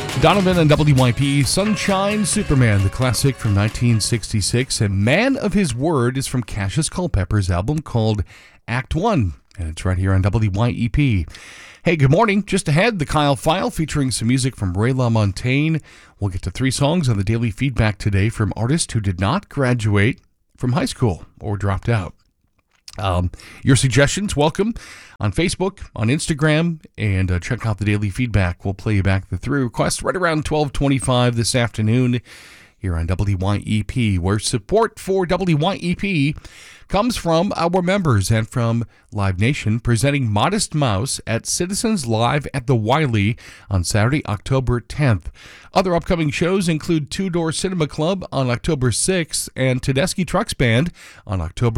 Donovan and WYPE, Sunshine Superman, the classic from 1966, and Man of His Word is from Cassius Culpepper's album called Act One, and it's right here on WYEP. Hey, good morning. Just ahead, the Kyle File featuring some music from Ray LaMontagne. We'll get to 3 songs on the daily feedback today from artists who did not graduate from high school or dropped out. Your suggestions, welcome on Facebook, on Instagram, and check out the daily feedback. We'll play you back the 3 requests right around 12:25 this afternoon here on WYEP, where support for WYEP comes from our members and from Live Nation, presenting Modest Mouse at Citizens Live at the Wiley on Saturday, October 10th. Other upcoming shows include Two Door Cinema Club on October 6th and Tedeschi Trucks Band on October